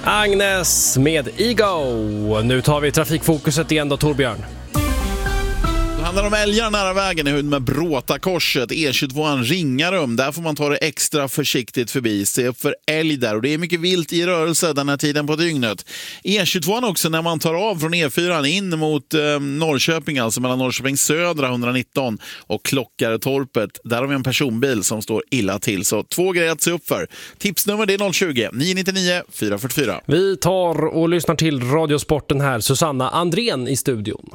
Agnes med Ego. Nu tar vi trafikfokuset igen då, Torbjörn. Det handlar om älgar nära vägen i höjd med Bråtakorset, E22 Ringarum. Där får man ta det extra försiktigt förbi. Se upp för älg där, och det är mycket vilt i rörelse den här tiden på dygnet. E22 också när man tar av från E4 in mot Norrköping, alltså mellan Norrköping södra 119 och Klockaretorpet. Där har vi en personbil som står illa till, så 2 grejer att se upp för. Tipsnummer det är 020-999 444. Vi tar och lyssnar till Radiosporten här. Susanna Andrén i studion.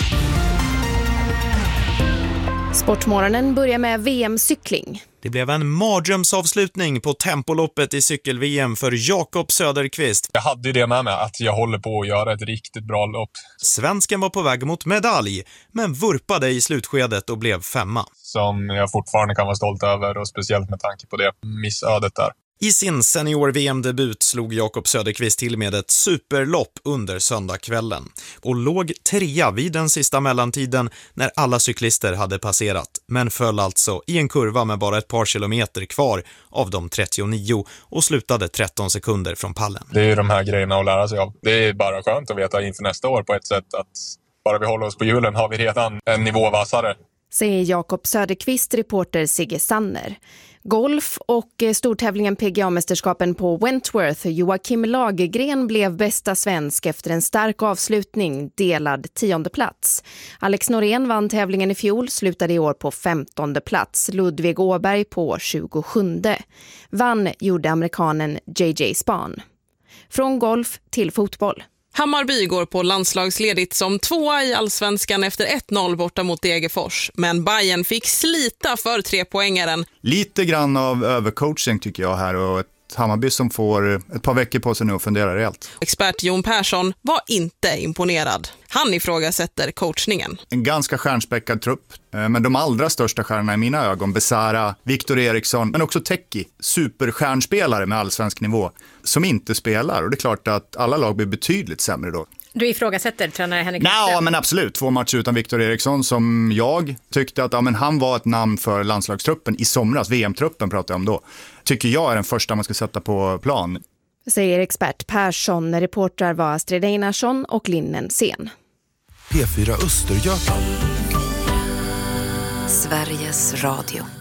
Sportmorgonen börjar med VM-cykling. Det blev en mardrömsavslutning på tempoloppet i cykel-VM för Jakob Söderqvist. Jag hade ju det med mig, att jag håller på att göra ett riktigt bra lopp. Svensken var på väg mot medalj, men vurpade i slutskedet och blev 5. Som jag fortfarande kan vara stolt över, och speciellt med tanke på det missödet där. I sin senior-VM-debut slog Jakob Söderqvist till med ett superlopp under söndagskvällen och låg 3 vid den sista mellantiden när alla cyklister hade passerat, men föll alltså i en kurva med bara ett par kilometer kvar av de 39 och slutade 13 sekunder från pallen. Det är ju de här grejerna att lära sig av. Det är bara skönt att veta inför nästa år på ett sätt att bara vi håller oss på hjulen har vi redan en nivå vassare. Säger Jakob Söderqvist, reporter Sigge Sanner. Golf och stortävlingen PGA-mästerskapen på Wentworth. Joakim Lagergren blev bästa svensk efter en stark avslutning, delad 10:e plats. Alex Norén vann tävlingen i fjol, slutade i år på 15:e plats. Ludvig Åberg på 27:e. Vann gjorde amerikanen JJ Spahn. Från golf till fotboll. Hammarby går på landslagsledigt som 2 i Allsvenskan efter 1-0 borta mot Degerfors. Men Bayern fick slita för 3-poängaren. Lite grann av övercoaching tycker jag här, och ett Hammarby som får ett par veckor på sig nu och funderar rejält. Expert Jon Persson var inte imponerad. Han ifrågasätter coachningen. En ganska stjärnspäckad trupp, men de allra största stjärnorna i mina ögon, Besara, Viktor Eriksson, men också Teki, superstjärnspelare med allsvensk nivå, som inte spelar. Och det är klart att alla lag blir betydligt sämre då. Du ifrågasätter tränare Henrik? Ja, men absolut. 2 matcher utan Viktor Eriksson som jag tyckte att han var ett namn för landslagstruppen i somras. VM-truppen pratade jag om då. Tycker jag är den första man ska sätta på plan. Säger expert Persson. Reportrar var Astrid Einarsson och Linnen Sen. P4 Östergötland. Sveriges Radio.